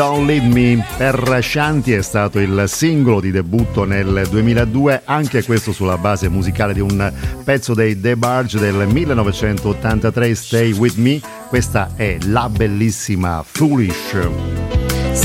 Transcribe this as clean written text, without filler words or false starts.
Don't Leave Me per Shanti è stato il singolo di debutto nel 2002, anche questo sulla base musicale di un pezzo dei The Barge del 1983, Stay With Me. Questa è la bellissima Foolish.